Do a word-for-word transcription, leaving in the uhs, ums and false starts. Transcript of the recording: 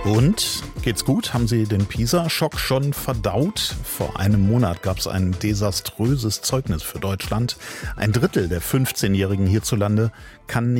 Und, geht's gut? Haben Sie den PISA-Schock schon verdaut? Vor einem Monat gab es ein desaströses Zeugnis für Deutschland. Ein Drittel der fünfzehnjährigen hierzulande kann nicht